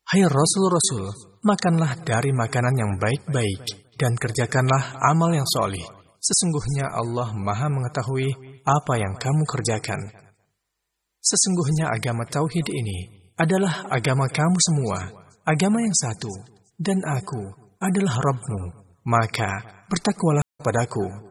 Hai Rasul-Rasul, makanlah dari makanan yang baik-baik dan kerjakanlah amal yang soleh. Sesungguhnya Allah Maha mengetahui apa yang kamu kerjakan. Sesungguhnya agama Tauhid ini adalah agama kamu semua, agama yang satu, dan aku adalah Rabbmu, maka bertakwalah padaku.